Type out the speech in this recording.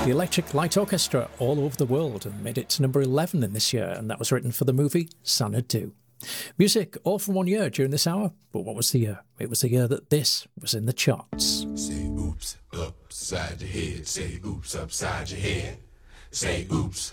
the Electric Light Orchestra all over the world and made it to number 11 in this year, and that was written for the movie Xanadu. Music all from 1 year during this hour, but what was the year? It was the year that this was in the charts. Say oops upside your head, say oops upside your head. Say oops